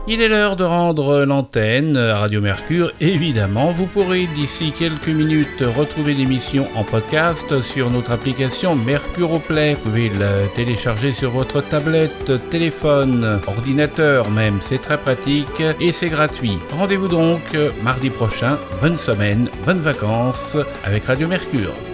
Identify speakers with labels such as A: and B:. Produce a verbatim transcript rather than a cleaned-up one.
A: Il est l'heure de rendre l'antenne à Radio Mercure. Évidemment, vous pourrez d'ici quelques minutes retrouver l'émission en podcast sur notre application Mercure au Play. Vous pouvez la télécharger sur votre tablette, téléphone, ordinateur même. C'est très pratique et c'est gratuit. Rendez-vous donc mardi prochain. Bonne semaine, bonnes vacances avec Radio Mercure.